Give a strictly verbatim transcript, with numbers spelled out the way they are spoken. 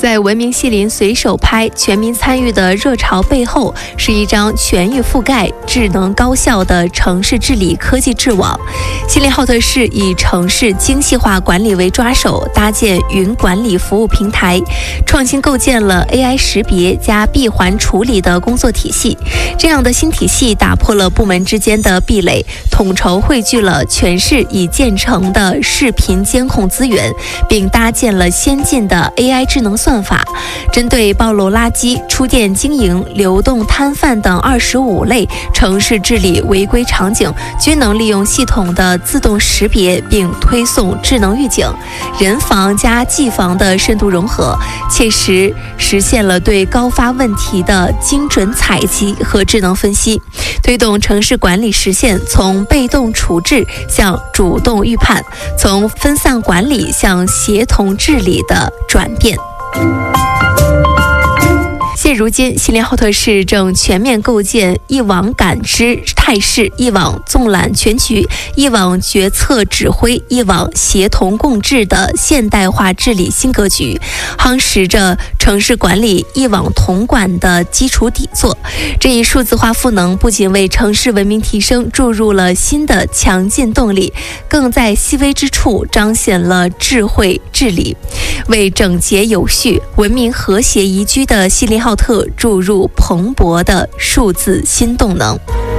在文明西林随手拍、全民参与的热潮背后，是一张全域覆盖、智能高效的城市治理科技智网。锡林浩特市以城市精细化管理为抓手，搭建云管理服务平台，创新构建了 A I 识别加闭环处理的工作体系。这样的新体系打破了部门之间的壁垒，统筹汇聚了全市已建成的视频监控资源，并搭建了先进的 A I 智能算法，针对暴露垃圾、出店经营、流动摊贩等二十五类城市治理违规场景，均能利用系统的自动识别并推送智能预警，人防加技防的深度融合，切实实现了对高发问题的精准采集和智能分析，推动城市管理实现从被动处置向主动预判，从分散管理向协同治理的转变。现如今，锡林浩特市正全面构建一网感知态势、一网纵览全局、一网决策指挥、一网协同共治的现代化治理新格局，夯实着城市管理一网统管的基础底座。这一数字化赋能不仅为城市文明提升注入了新的强劲动力，更在细微之处彰显了智慧治理，为整洁有序、文明和谐宜居的锡林浩特注入蓬勃的数字新动能。